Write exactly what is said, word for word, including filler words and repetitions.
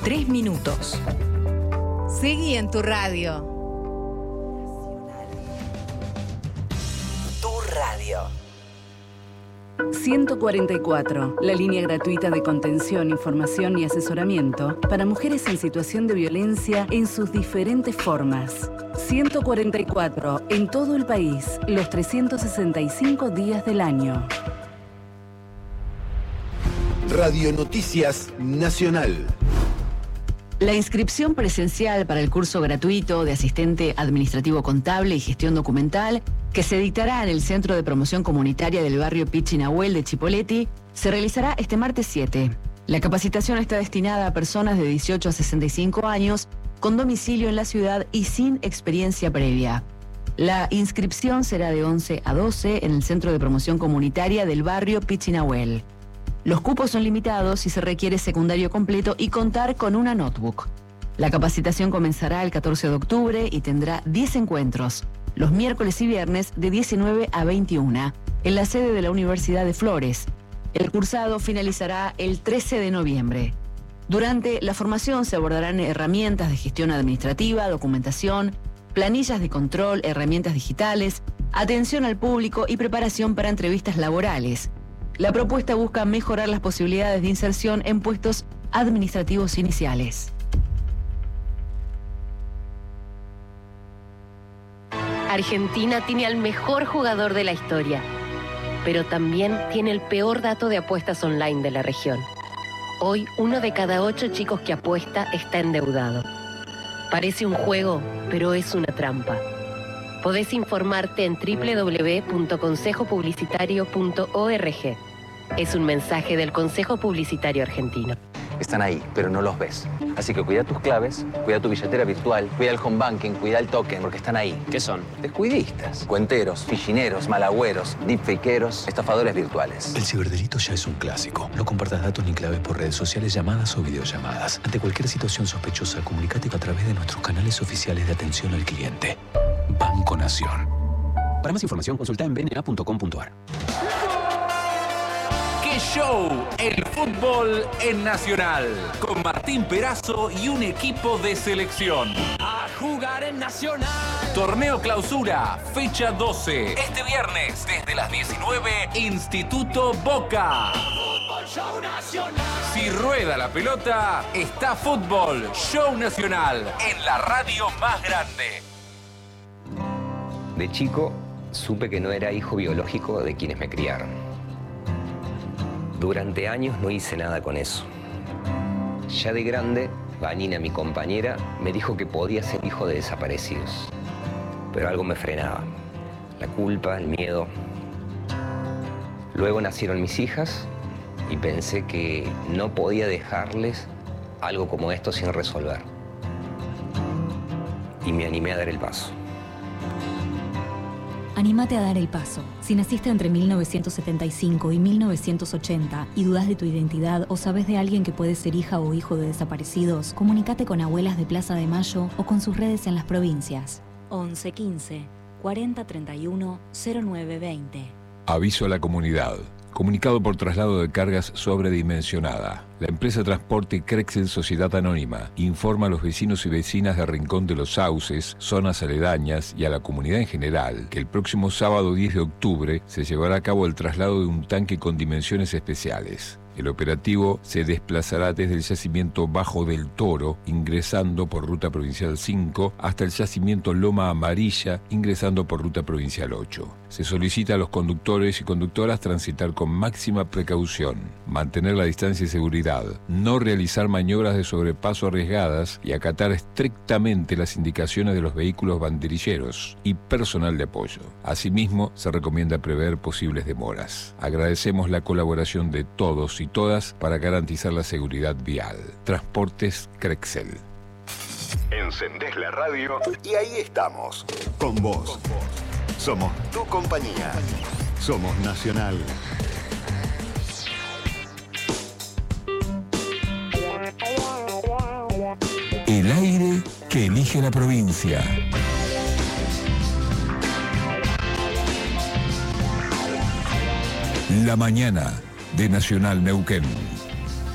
tres minutos. Seguí en tu radio. Tu radio. ciento cuarenta y cuatro, la línea gratuita de contención, información y asesoramiento para mujeres en situación de violencia en sus diferentes formas. ciento cuarenta y cuatro, en todo el país, los trescientos sesenta y cinco días del año. Radio Noticias Nacional. La inscripción presencial para el curso gratuito de asistente administrativo contable y gestión documental, que se dictará en el Centro de Promoción Comunitaria del barrio Pichinahuel de Chipoleti, se realizará este martes siete. La capacitación está destinada a personas de dieciocho a sesenta y cinco años, con domicilio en la ciudad y sin experiencia previa. La inscripción será de once a doce en el Centro de Promoción Comunitaria del barrio Pichinahuel. Los cupos son limitados y se requiere secundario completo y contar con una notebook. La capacitación comenzará el catorce de octubre y tendrá diez encuentros, los miércoles y viernes de diecinueve a veintiuna, en la sede de la Universidad de Flores. El cursado finalizará el trece de noviembre. Durante la formación se abordarán herramientas de gestión administrativa, documentación, planillas de control, herramientas digitales, atención al público y preparación para entrevistas laborales. La propuesta busca mejorar las posibilidades de inserción en puestos administrativos iniciales. Argentina tiene al mejor jugador de la historia, pero también tiene el peor dato de apuestas online de la región. Hoy, uno de cada ocho chicos que apuesta está endeudado. Parece un juego, pero es una trampa. Podés informarte en doble u doble u doble u punto consejo publicitario punto org. Es un mensaje del Consejo Publicitario Argentino. Están ahí, pero no los ves. Así que cuida tus claves, cuida tu billetera virtual, cuida el home banking, cuida el token, porque están ahí. ¿Qué son? Descuidistas, cuenteros, fichineros, malagüeros, deepfakeros, estafadores virtuales. El ciberdelito ya es un clásico. No compartas datos ni claves por redes sociales, llamadas o videollamadas. Ante cualquier situación sospechosa, comunícate a través de nuestros canales oficiales de atención al cliente. Banco Nación. Para más información, consulta en b n a punto com punto a r. ¡Qué show! El fútbol en Nacional. Con Martín Perazo y un equipo de selección. A jugar en Nacional. Torneo Clausura, fecha doce. Este viernes, desde las diecinueve, Instituto Boca. Fútbol Show Nacional. Si rueda la pelota, está Fútbol Show Nacional. En la radio más grande. De chico, supe que no era hijo biológico de quienes me criaron. Durante años no hice nada con eso. Ya de grande, Vanina, mi compañera, me dijo que podía ser hijo de desaparecidos. Pero algo me frenaba. La culpa, el miedo. Luego nacieron mis hijas y pensé que no podía dejarles algo como esto sin resolver. Y me animé a dar el paso. Anímate a dar el paso. Si naciste entre mil novecientos setenta y cinco y mil novecientos ochenta y dudas de tu identidad o sabes de alguien que puede ser hija o hijo de desaparecidos, comunícate con Abuelas de Plaza de Mayo o con sus redes en las provincias. once quince cuarenta treinta y uno cero nueve veinte. Aviso a la comunidad. Comunicado por traslado de cargas sobredimensionada. La empresa Transporte Crexel Sociedad Anónima informa a los vecinos y vecinas de Rincón de los Sauces, zonas aledañas y a la comunidad en general que el próximo sábado diez de octubre se llevará a cabo el traslado de un tanque con dimensiones especiales. El operativo se desplazará desde el yacimiento Bajo del Toro, ingresando por Ruta Provincial cinco, hasta el yacimiento Loma Amarilla, ingresando por Ruta Provincial ocho. Se solicita a los conductores y conductoras transitar con máxima precaución, mantener la distancia y seguridad, no realizar maniobras de sobrepaso arriesgadas y acatar estrictamente las indicaciones de los vehículos banderilleros y personal de apoyo. Asimismo, se recomienda prever posibles demoras. Agradecemos la colaboración de todos y todas para garantizar la seguridad vial. Transportes Crexel. Encendés la radio y ahí estamos, con vos. Somos tu compañía. Somos Nacional. El aire que elige la provincia. La mañana de Nacional Neuquén.